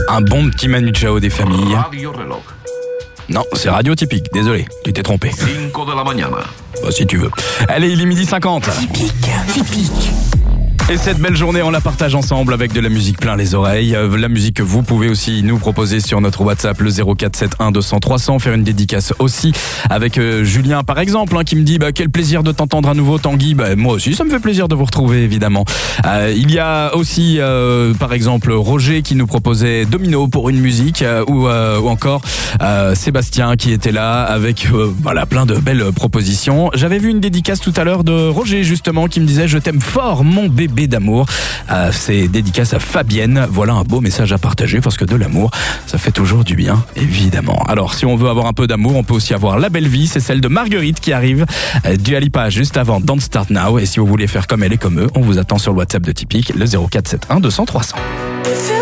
Un bon petit Manu Chao des familles. Radio Reloj. Non, c'est radio typique, désolé, tu t'es trompé. 5 de la mañana. Bah, si tu veux. Allez, il est 12h50. Typique. Et cette belle journée, on la partage ensemble avec de la musique plein les oreilles. La musique que vous pouvez aussi nous proposer sur notre WhatsApp, le 0471 200 300. Faire une dédicace aussi avec Julien, par exemple, qui me dit quel plaisir de t'entendre à nouveau, Tanguy. Moi aussi, ça me fait plaisir de vous retrouver, évidemment. Il y a aussi, par exemple, Roger qui nous proposait Domino pour une musique, ou encore Sébastien qui était là avec plein de belles propositions. J'avais vu une dédicace tout à l'heure de Roger, justement, qui me disait « Je t'aime fort, mon bébé d'amour ». C'est dédicace à Fabienne. Voilà un beau message à partager parce que de l'amour, ça fait toujours du bien, évidemment. Alors, si on veut avoir un peu d'amour, on peut aussi avoir La Belle Vie. C'est celle de Marguerite qui arrive. Dua Lipa juste avant Don't Start Now. Et si vous voulez faire comme elle et comme eux, on vous attend sur le WhatsApp de Typique, le 0471 200 300.